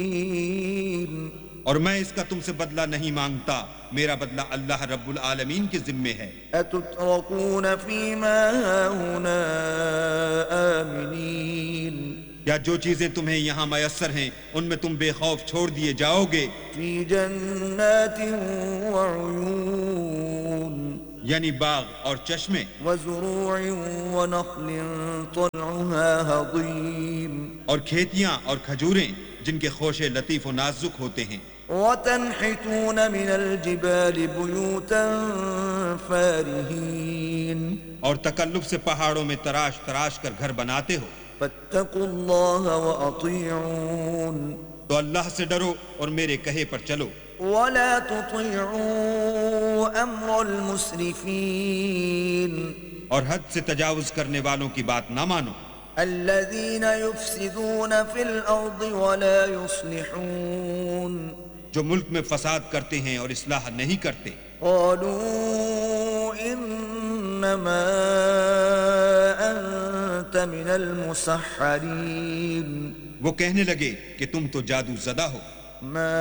اور میں اس کا تم سے بدلہ نہیں مانگتا، میرا بدلہ اللہ رب العالمین کے ذمے ہے۔ أتتركون فيما هاهنا آمنين کیا جو چیزیں تمہیں یہاں میسر ہیں ان میں تم بے خوف چھوڑ دیے جاؤ گے؟ في جنات وعيون یعنی باغ اور چشمے، وزروع ونخل طلعها هضيم اور کھیتیاں اور کھجوریں جن کے خوشے لطیف و نازک ہوتے ہیں، وتنحتون من الجبال بيوتا فارهين اور تکلف سے پہاڑوں میں تراش تراش کر گھر بناتے ہو۔ فاتقوا الله وأطيعون تو اللہ سے ڈرو اور میرے کہے پر چلو، ولا تطيعوا أمر المسرفين اور حد سے تجاوز کرنے والوں کی بات نہ مانو، الذين يفسدون في الأرض ولا يصلحون جو ملک میں فساد کرتے ہیں اور اصلاح نہیں کرتے۔ قالوا إنما أنت من المسحرين وہ کہنے لگے کہ تم تو جادو زدہ ہو۔ ما